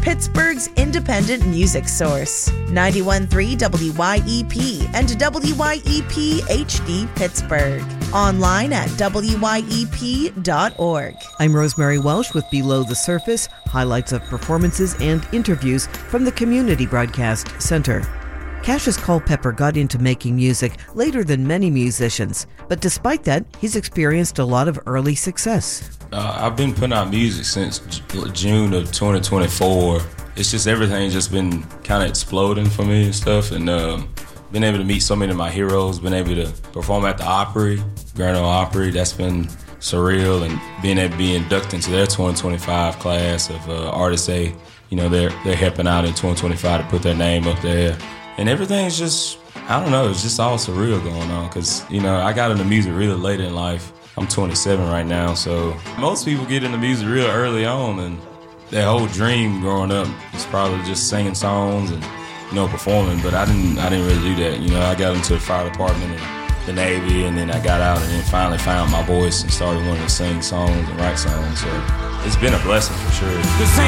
Pittsburgh's independent music source. 91.3 WYEP and WYEP HD Pittsburgh. Online at WYEP.org. I'm Rosemary Welsh with Below the Surface, highlights of performances and interviews from the Community Broadcast Center. Cassius Culpepper got into making music later than many musicians, but despite that, he's experienced a lot of early success. I've been putting out music since June of 2024. It's just everything just been kind of exploding for me and stuff, and been able to meet so many of my heroes, been able to perform at the Opry, Grand Ole Opry. That's been surreal, and being able to be inducted into their 2025 class of artists they're helping out in 2025 to put their name up there. And everything's just, I don't know, it's just all surreal going on, because, I got into music really late in life. I'm 27 right now, so most people get into music real early on, and their whole dream growing up is probably just singing songs and, performing, but I didn't really do that. I got into the fire department and the Navy, and then I got out and then finally found my voice and started wanting to sing songs and write songs, so it's been a blessing for sure.